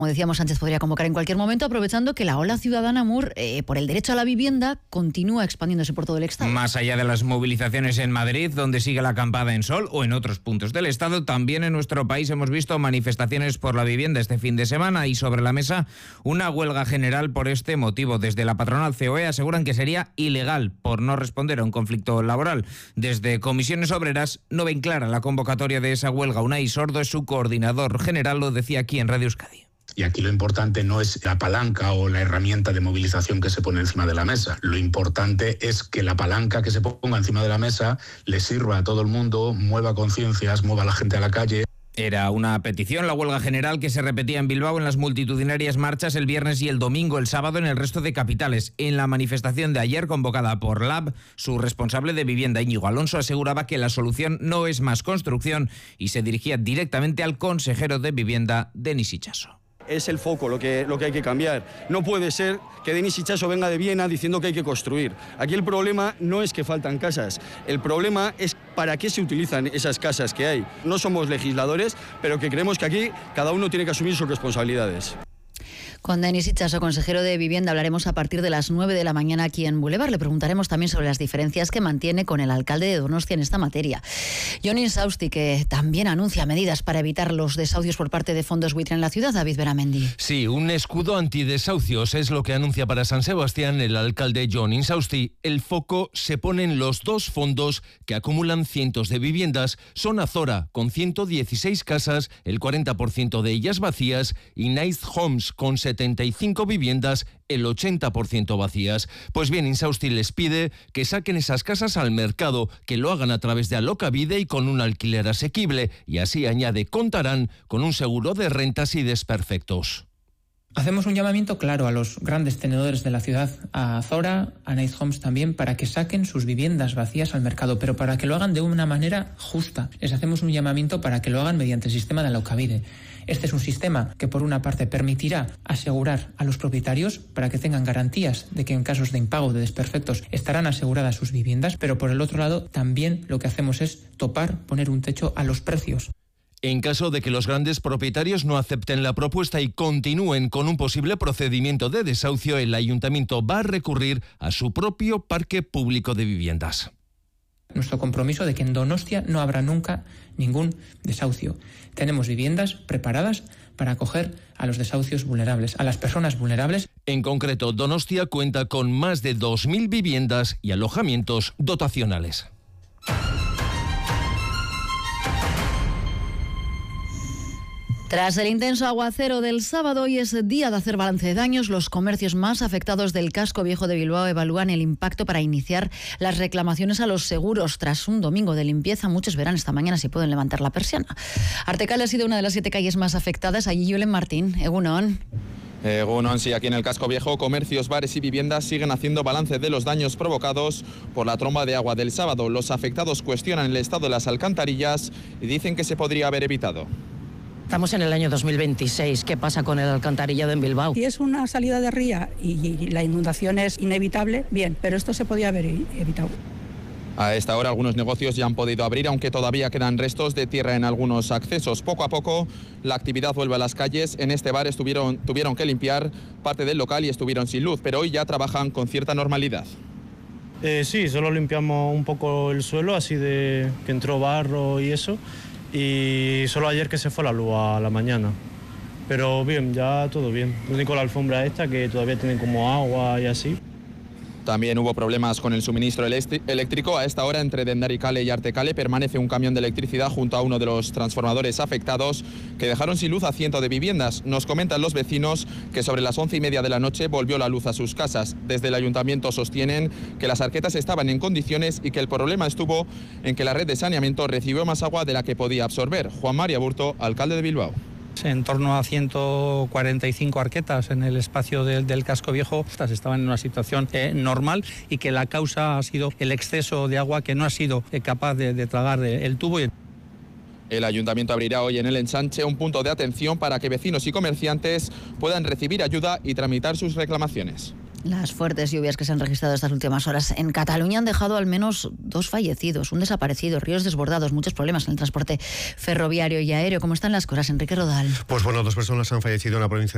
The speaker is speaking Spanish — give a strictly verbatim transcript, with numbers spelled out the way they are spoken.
Como decíamos, Sánchez podría convocar en cualquier momento, aprovechando que la ola ciudadana Mur eh, por el derecho a la vivienda continúa expandiéndose por todo el Estado. Más allá de las movilizaciones en Madrid, donde sigue la acampada en Sol, o en otros puntos del Estado, también en nuestro país hemos visto manifestaciones por la vivienda este fin de semana y sobre la mesa una huelga general por este motivo. Desde la patronal C O E aseguran que sería ilegal por no responder a un conflicto laboral. Desde Comisiones Obreras no ven clara la convocatoria de esa huelga. Unai Sordo es su coordinador general, lo decía aquí en Radio Euskadi. Y aquí lo importante no es la palanca o la herramienta de movilización que se pone encima de la mesa. Lo importante es que la palanca que se ponga encima de la mesa le sirva a todo el mundo, mueva conciencias, mueva a la gente a la calle. Era una petición, la huelga general, que se repetía en Bilbao en las multitudinarias marchas el viernes y el domingo, el sábado en el resto de capitales. En la manifestación de ayer convocada por Lab, su responsable de vivienda, Íñigo Alonso, aseguraba que la solución no es más construcción y se dirigía directamente al consejero de vivienda, Denis Itxaso. Es el foco lo que, lo que hay que cambiar. No puede ser que Denis Itxaso venga de Viena diciendo que hay que construir. Aquí el problema no es que faltan casas, el problema es para qué se utilizan esas casas que hay. No somos legisladores, pero que creemos que aquí cada uno tiene que asumir sus responsabilidades. Con Denis Itxaso, consejero de Vivienda, hablaremos a partir de las nueve de la mañana aquí en Boulevard. Le preguntaremos también sobre las diferencias que mantiene con el alcalde de Donostia en esta materia. Jon Insausti, que también anuncia medidas para evitar los desahucios por parte de fondos buitre en la ciudad. David Beramendi. Sí, un escudo antidesahucios es lo que anuncia para San Sebastián el alcalde Jon Insausti. El foco se pone en los dos fondos que acumulan cientos de viviendas. Son Azora, con ciento dieciséis casas, el cuarenta por ciento de ellas vacías, y Nice Homes, con setenta y cinco viviendas, el ochenta por ciento vacías. Pues bien, Insausti les pide que saquen esas casas al mercado, que lo hagan a través de Alokabide y con un alquiler asequible, y así, añade, contarán con un seguro de rentas y desperfectos. Hacemos un llamamiento claro a los grandes tenedores de la ciudad, a Azora, a Nice Homes también, para que saquen sus viviendas vacías al mercado, pero para que lo hagan de una manera justa. Les hacemos un llamamiento para que lo hagan mediante el sistema de Alokabide. Este es un sistema que, por una parte, permitirá asegurar a los propietarios para que tengan garantías de que en casos de impago o de desperfectos estarán aseguradas sus viviendas, pero por el otro lado también lo que hacemos es topar, poner un techo a los precios. En caso de que los grandes propietarios no acepten la propuesta y continúen con un posible procedimiento de desahucio, el ayuntamiento va a recurrir a su propio parque público de viviendas. Nuestro compromiso de que en Donostia no habrá nunca ningún desahucio. Tenemos viviendas preparadas para acoger a los desahucios vulnerables, a las personas vulnerables. En concreto, Donostia cuenta con más de dos mil viviendas y alojamientos dotacionales. Tras el intenso aguacero del sábado, hoy es día de hacer balance de daños. Los comercios más afectados del casco viejo de Bilbao evalúan el impacto para iniciar las reclamaciones a los seguros. Tras un domingo de limpieza, muchos verán esta mañana si pueden levantar la persiana. Artecale ha sido una de las siete calles más afectadas. Allí Julen Martín, Egunon. Egunon, sí, aquí en el casco viejo, comercios, bares y viviendas siguen haciendo balance de los daños provocados por la tromba de agua del sábado. Los afectados cuestionan el estado de las alcantarillas y dicen que se podría haber evitado. Estamos en el año dos mil veintiséis. ¿Qué pasa con el alcantarillado en Bilbao? Si es una salida de ría y la inundación es inevitable, bien, pero esto se podía haber evitado. A esta hora algunos negocios ya han podido abrir, aunque todavía quedan restos de tierra en algunos accesos. Poco a poco la actividad vuelve a las calles. En este bar estuvieron, tuvieron que limpiar parte del local y estuvieron sin luz, pero hoy ya trabajan con cierta normalidad. Eh, sí, solo limpiamos un poco el suelo, así de que entró barro y eso. Y solo ayer que se fue la luz a la mañana. Pero bien, ya todo bien. Lo único la alfombra esta, que todavía tienen como agua y así. También hubo problemas con el suministro eléctrico. A esta hora, entre Dendaricale y Artecale, permanece un camión de electricidad junto a uno de los transformadores afectados que dejaron sin luz a cientos de viviendas. Nos comentan los vecinos que sobre las once y media de la noche volvió la luz a sus casas. Desde el ayuntamiento sostienen que las arquetas estaban en condiciones y que el problema estuvo en que la red de saneamiento recibió más agua de la que podía absorber. Juan María Burto, alcalde de Bilbao. En torno a ciento cuarenta y cinco arquetas en el espacio de, del casco viejo. Estas estaban en una situación eh, normal y que la causa ha sido el exceso de agua que no ha sido eh, capaz de, de tragar el tubo. El ayuntamiento abrirá hoy en el ensanche un punto de atención para que vecinos y comerciantes puedan recibir ayuda y tramitar sus reclamaciones. Las fuertes lluvias que se han registrado estas últimas horas en Cataluña han dejado al menos dos fallecidos, un desaparecido, ríos desbordados, muchos problemas en el transporte ferroviario y aéreo. ¿Cómo están las cosas, Enrique Rodal? Pues bueno, dos personas han fallecido en la provincia de